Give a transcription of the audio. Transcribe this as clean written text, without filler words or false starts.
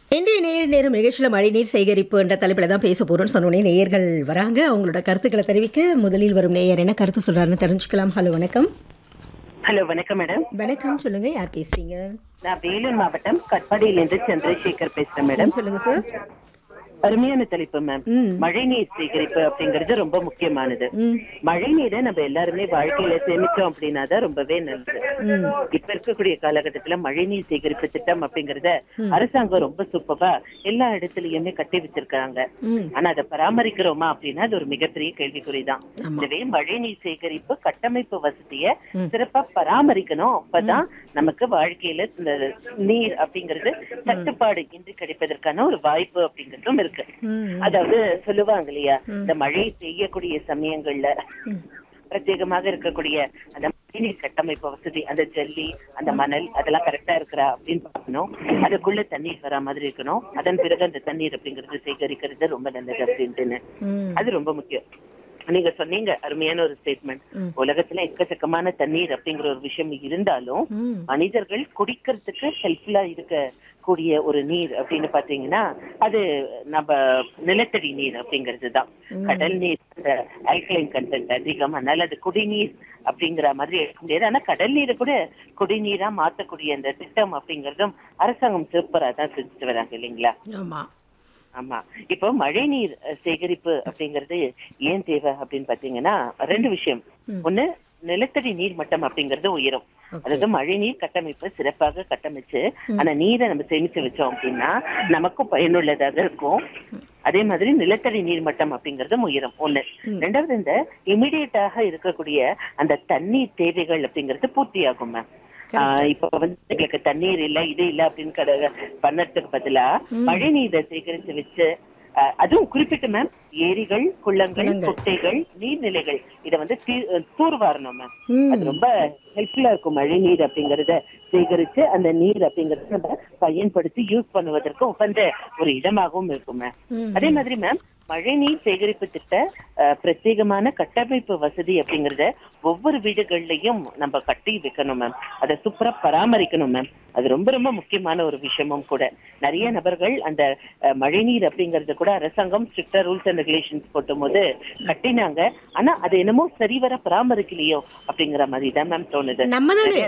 இன்றைய நேரம் நிகழ்ச்சியில் மழைநீர் சேகரிப்பு என்ற தலைப்பில் தான் பேச போகிறோம்னு சொன்னோடனே நேயர்கள் வராங்க. அவங்களோட கருத்துக்களை தெரிவிக்க முதலில் வரும் நேயர் என்ன கருத்து சொல்கிறாருன்னு தெரிஞ்சுக்கலாம். ஹலோ வணக்கம். ஹலோ வணக்கம் மேடம். வணக்கம், சொல்லுங்கள், யார் பேசுறீங்க? நான் வேலூர் மாவட்டம் கட்பாடியிலிருந்து சந்திரசேகர் பேசுறேன் மேடம். சொல்லுங்கள் சார். அருமையான தலைப்பு மேம். மழைநீர் சேகரிப்பு அப்படிங்கிறது ரொம்ப முக்கியமானது. மழைநீரை நம்ம எல்லாருமே வாழ்க்கையில சேமிச்சோம் அப்படின்னா தான் ரொம்பவே நல்லது. இப்ப இருக்கக்கூடிய காலகட்டத்துல மழைநீர் சேகரிப்பு திட்டம் அப்படிங்கறத அரசாங்கம் ரொம்ப சூப்பரா எல்லா இடத்துலயுமே கட்டி வச்சிருக்காங்க. ஆனா அதை பராமரிக்கிறோமா அப்படின்னா அது ஒரு மிகப்பெரிய கேள்விக்குறிதான். எனவே மழைநீர் சேகரிப்பு கட்டமைப்பு வசதிய சிறப்பா பராமரிக்கணும். அப்பதான் நமக்கு வாழ்க்கையில இந்த நீர் அப்படிங்கிறது தட்டுப்பாடு இன்றி கிடைப்பதற்கான ஒரு வாய்ப்பு அப்படிங்கிறதும் இருக்கு. அதாவது சொல்லுவாங்க இல்லையா, இந்த மழை பெய்யக்கூடிய சமயங்கள்ல பிரத்யேகமாக இருக்கக்கூடிய அந்த மழைநீர் கட்டமைப்பு வசதி, அந்த ஜல்லி, அந்த மணல் அதெல்லாம் கரெக்டா இருக்கிறா அப்படின்னு பார்க்கணும். அதுக்குள்ள தண்ணீர் வரா மாதிரி இருக்கணும். அதன் பிறகு அந்த தண்ணீர் அப்படிங்கிறது சேகரிக்கிறது ரொம்ப நல்லது அப்படின்ட்டுன்னு அது ரொம்ப முக்கியம். நீங்க சொன்னீங்க அருமையான ஒரு ஸ்டேட்மெண்ட். உலகத்துல எக்கச்சக்கமான தண்ணீர் அப்படிங்கிற ஒரு விஷயம் இருந்தாலும் மனிதர்கள் குடிக்கிறதுக்கு ஹெல்ப்ஃபுல்லா இருக்கக்கூடிய ஒரு நீர் அப்படின்னு பாத்தீங்கன்னா அது நம்ம நிலத்தடி நீர் அப்படிங்கிறது தான். கடல் நீர் ஆல்கலைன் கண்டென்ட் அதிகம், அதனால அது குடிநீர் அப்படிங்கிற மாதிரி எடுக்க முடியாது. ஆனா கடல் நீரை கூட குடிநீரா மாத்தக்கூடிய அந்த திட்டம் அப்படிங்கறதும் அரசாங்கம் சூப்பரா தான் செஞ்சுட்டு வராங்க இல்லைங்களா? ஆமா. இப்போ மழை நீர் சேகரிப்பு அப்படிங்கறது ஏன் தேவை அப்படின்னு பாத்தீங்கன்னா ரெண்டு விஷயம். ஒண்ணு, நிலத்தடி நீர் மட்டம் அப்படிங்கறது உயரும். அதாவது மழை நீர் கட்டமைப்பு சிறப்பாக கட்டமைச்சு அந்த நீரை நம்ம சேமிச்சு வச்சோம் அப்படின்னா நமக்கும் பயனுள்ளதாக இருக்கும். அதே மாதிரி நிலத்தடி நீர் மட்டம் அப்படிங்கறதும் உயரும். ஒண்ணு. ரெண்டாவது, இந்த இமிடியேட்டாக இருக்கக்கூடிய அந்த தண்ணீர் தேவைகள் அப்படிங்கறது பூர்த்தி ஆகும் மேம். இப்ப எங்களுக்கு தண்ணீர் இல்ல இது இல்ல அப்படின்னு பண்ணறதுக்கு பதிலா மழை நீரை சேகரிச்சு வச்சு அதுவும் குறிப்பிட்டு மேம் ஏரிகள், குளங்கள், குட்டைகள், நீர்நிலைகள் இத தூர்வாரணும் மேம். அது ரொம்ப ஹெல்ப்ஃபுல்லா இருக்கும். மழை நீர் அப்படிங்கறத சேகரிச்சு அந்த நீர் அப்படிங்கறத நம்ம பயன்படுத்தி யூஸ் பண்ணுவதற்கு உகந்த ஒரு இடமாகவும் இருக்கும் மேம். அதே மாதிரி மேம் மழை நீர் சேகரிப்பு திட்ட பிரத்யேகமான கட்டமைப்பு வசதி அப்படிங்கறத ஒவ்வொரு வீடுகள்லயும் நம்ம கட்டி வைக்கணும் மேம். அதை சூப்பரா பராமரிக்கணும் மேம். அது ரொம்ப ரொம்ப முக்கியமான ஒரு விஷயமும் கூட. நிறைய நபர்கள் அந்த மழை நீர் அப்படிங்கறது கூட அரசாங்கம் ஸ்ட்ரிக்டா ரூல்ஸ் அண்ட் ரெகுலேஷன்ஸ் போட்டும் போது கட்டினாங்க. ஆனா அது என்னமோ சரிவர பராமரிக்கலையோ அப்படிங்கிற மாதிரி தான் மேம் தோணுது.